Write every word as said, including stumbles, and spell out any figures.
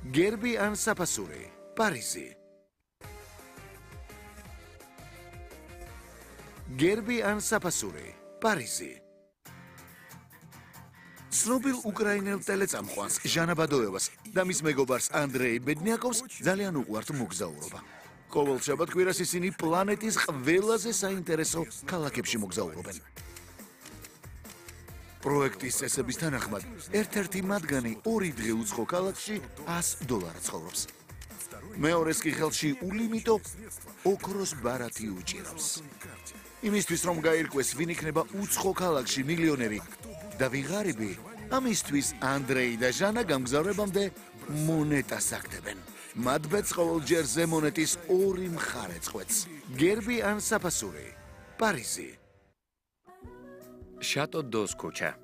გერბი ან საფასური, პარიზი. გერბი ან საფასური, პარიზი. ცნობილ უკრაინელ ტელეწამყვანს ჟანა ბადოევას და მის მეგობარს ანდრეი ბედნიაკოვს ძალიან უყვართ მოგზაურობა. ყოველ შაბათ-კვირას ისინი პლანეტის ყველაზე საინტერესო ქალაქებში მოგზაურობენ. პროექტის წესების თანახმად, ერთ-ერთი მათგანი ორი დღე უცხო ქალაქში ას დოლარად ცხოვრობს. მეორეს კი ხელში ულიმიტო ოქროს ბარათი უჭირავს. იმისთვის რომ გაირკვეს ვინ იქნება უცხო ქალაქში მილიონერი და ვიღარიბი, ამისთვის ანდრეი და ჟანა გამგზავრებამდე მონეტას აგდებენ. მათ ბედს ყოველჯერ ზე მონეტის ორი მხარე წყვეტს. გერბი ან საფასური, პარიზი. შატო დოს ქუჩა.